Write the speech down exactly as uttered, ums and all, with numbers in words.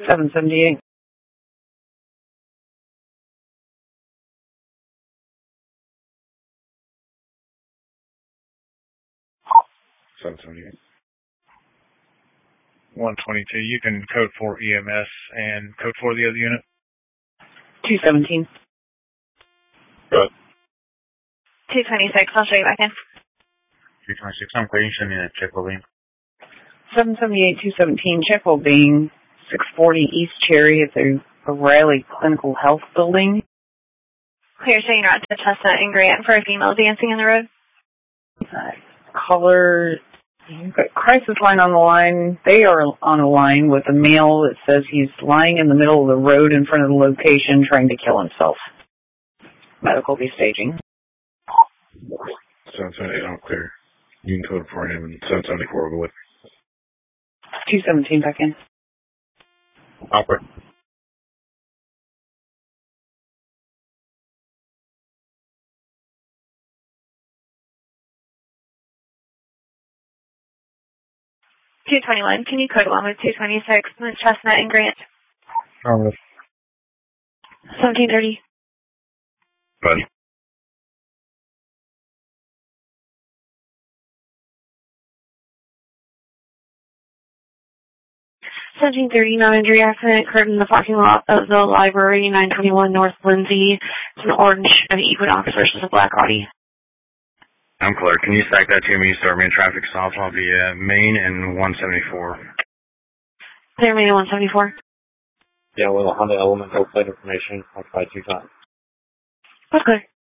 seven seventy-eight. seven seventy-eight. one twenty-two. You can code for E M S and code for the other unit. two seventeen. Good. two twenty-six. I'll show you back in. two twenty-six. I'm clearing. Send me that check Bean. seven seventy-eight, two seventeen. Check Bean. six forty East Cherry at the O'Reilly Clinical Health Building. Clear, so you're not to Chestnut and Grant for a female dancing in the road? Uh, color, you've got crisis line on the line. They are on a line with a male that says he's lying in the middle of the road in front of the location trying to kill himself. Medical be staging. seven seventy-eight, I'm clear. You can code for him and seven seventy-four will go with. two seventeen back in. Opera. two twenty-one. Can you code one with two twenty-six? Chestnut and Grant. Um, seventeen thirty. Buddy. seventeen thirty, non-injury accident occurred in the parking lot of the library, nine twenty-one North Lindsay. It's an orange Chevy Equinox versus a black Audi. I'm clear. Can you stack that to me? Start me in traffic stops. I'll be uh, Main and one seventy-four. Clear, Main and one seventy-four. Yeah, with a Honda Elemental plate information, I'll try two times. Okay.